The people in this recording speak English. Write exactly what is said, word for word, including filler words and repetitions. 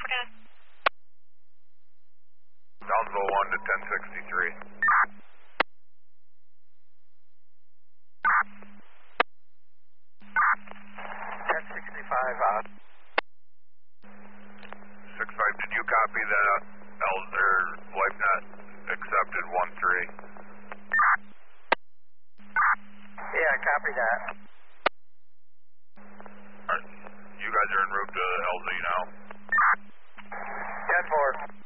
afternoon. Brownsville one to ten sixty-three. ten sixty-five out. six five, did you copy the L or LifeNet accepted one three? Yeah, copy that. Alright, you guys are en route to L Z now. ten four.